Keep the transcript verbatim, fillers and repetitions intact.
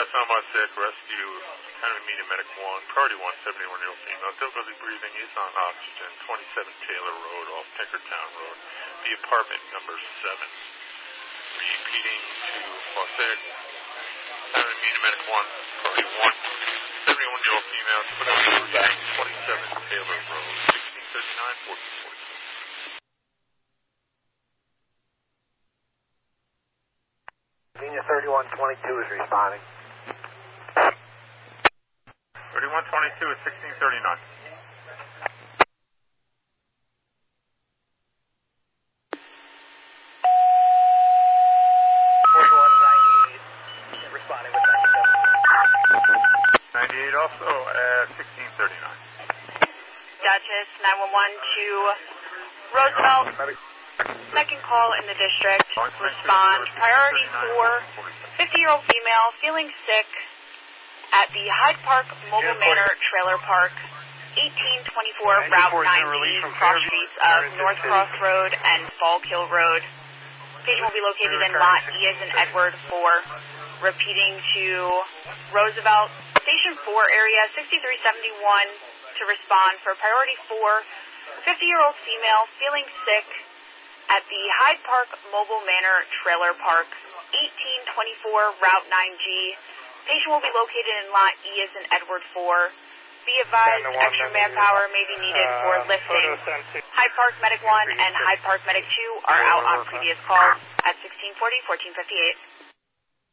Osama Sick, rescue, County Media Medic one, priority one, seventy-one-year-old female, difficulty breathing, is on oxygen, twenty-seven Taylor Road off Tinkertown Road, the apartment number seven. Repeating to Fawcett, County Media Medic one, priority one, seventy-one-year-old female, difficulty breathing, twenty-seven Taylor Road, sixteen thirty-nine, fourteen forty-six. Virginia thirty-one twenty-two is responding. thirty-one twenty-two is sixteen thirty-nine. forty-one ninety-eight responding with ninety-seven. ninety-eight also at sixteen thirty-nine. Duchess nine one one to Roosevelt. Second call in the district. Respond. Priority for fifty-year-old female feeling sick at the Hyde Park Mobile Manor Trailer Park, eighteen twenty-four Route ninety, cross streets of North Cross Road and Fallkill Road. Patient will be located in Lot E as in Edward four. Repeating to Roosevelt, Station four area sixty-three seventy-one to respond for priority four, fifty-year-old female feeling sick at the Hyde Park Mobile Manor Trailer Park, eighteen twenty-four Route nine G. Patient will be located in Lot E as in Edward four. Be advised, extra manpower may be needed for lifting. Hyde Park Medic one and Hyde Park Medic two are out on previous calls at sixteen forty, fourteen fifty-eight.